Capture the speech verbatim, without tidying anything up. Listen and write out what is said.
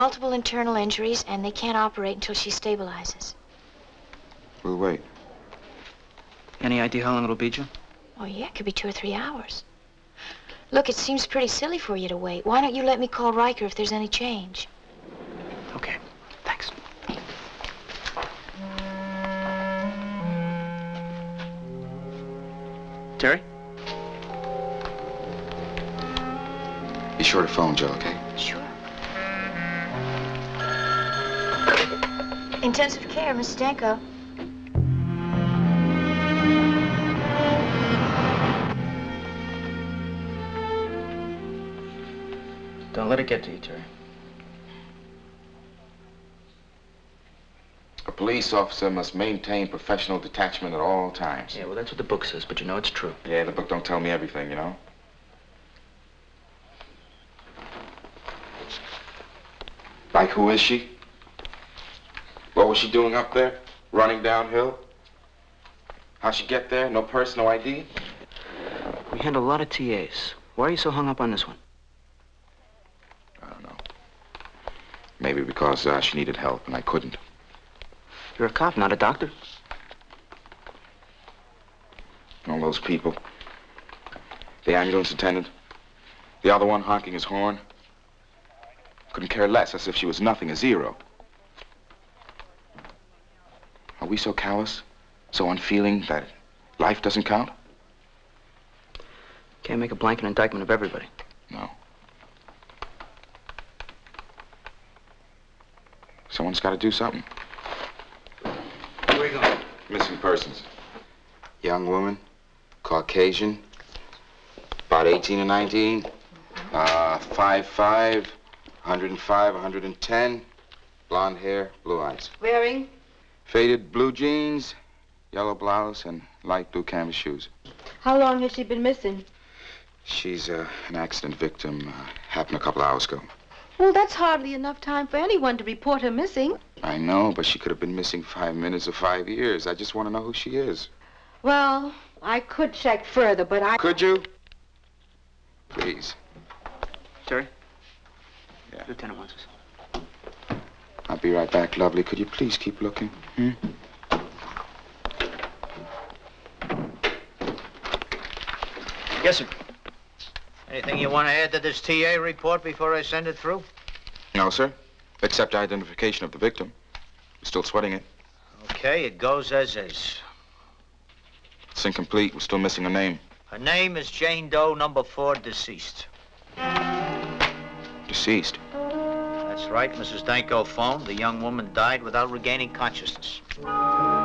Multiple internal injuries, and they can't operate until she stabilizes. We'll wait. Any idea how long it'll be, Jim? Oh, yeah, it could be two or three hours. Look, it seems pretty silly for you to wait. Why don't you let me call Riker if there's any change? Okay, thanks. Terry? Be sure to phone Joe, okay? Sure. Intensive care, Miss Stanko. Don't let it get to you, Terry. A police officer must maintain professional detachment at all times. Yeah, well, that's what the book says, but you know it's true. Yeah, the book don't tell me everything, you know? Like, who is she? What was she doing up there? Running downhill? How'd she get there? No purse, no I D? We handle a lot of T As. Why are you so hung up on this one? I don't know. Maybe because uh, she needed help and I couldn't. You're a cop, not a doctor. All those people. The ambulance attendant. The other one honking his horn. Couldn't care less, as if she was nothing, a zero. Are we so callous, so unfeeling that life doesn't count? Can't make a blanket indictment of everybody. No. Someone's got to do something. Where are you going? Missing persons. Young woman, Caucasian, about eighteen or nineteen. Uh, five five, one hundred five, one hundred ten. Blonde hair, blue eyes. Wearing? Faded blue jeans, yellow blouse, and light blue canvas shoes. How long has she been missing? She's uh, an accident victim. Uh, happened a couple hours ago. Well, that's hardly enough time for anyone to report her missing. I know, but she could have been missing five minutes or five years. I just want to know who she is. Well, I could check further, but I... Could you? Please. Terry? Yeah. Lieutenant wants us. I'll be right back, lovely. Could you please keep looking? Hmm? Yes, sir. Anything you want to add to this T A report before I send it through? No, sir. Except identification of the victim. We're still sweating it. Okay, it goes as is. It's incomplete. We're still missing a name. Her name is Jane Doe, number four, deceased. Deceased. That's right, Missus Danko phoned. The young woman died without regaining consciousness.